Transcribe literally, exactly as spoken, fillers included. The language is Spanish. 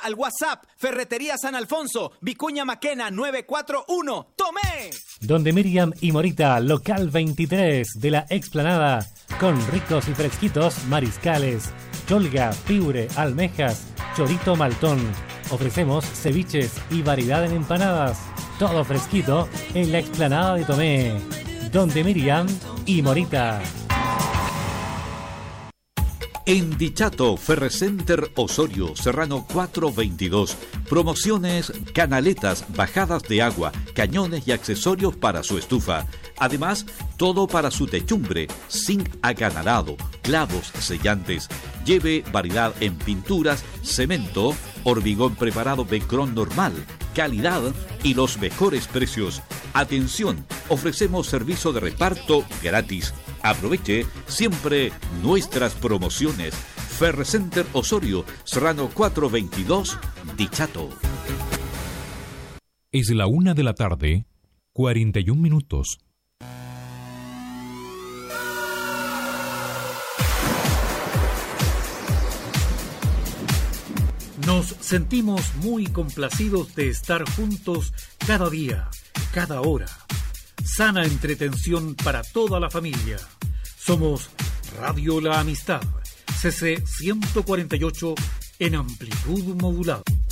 al WhatsApp Ferretería San Alfonso, Vicuña Maquena nueve cuatro uno. ¡Tomé! Donde Miriam y Morita, local veintitrés de la Explanada, con ricos y fresquitos mariscales, cholga, piure, almejas, chorito maltón. Ofrecemos ceviches y variedad en empanadas. Todo fresquito en la Explanada de Tomé. Donde Miriam y Morita. En Dichato, Ferrecenter Osorio, Serrano cuatrocientos veintidós. Promociones, canaletas, bajadas de agua, cañones y accesorios para su estufa. Además, todo para su techumbre, zinc acanalado, clavos sellantes. Lleve variedad en pinturas, cemento, hormigón preparado Becron normal, calidad y los mejores precios. Atención, ofrecemos servicio de reparto gratis. Aproveche siempre nuestras promociones. Ferrecenter Osorio, Serrano cuatrocientos veintidós, Dichato. Es la una de la tarde, cuarenta y un minutos. Nos sentimos muy complacidos de estar juntos cada día, cada hora. Sana entretención para toda la familia. Somos Radio La Amistad, C C ciento cuarenta y ocho en amplitud modulada.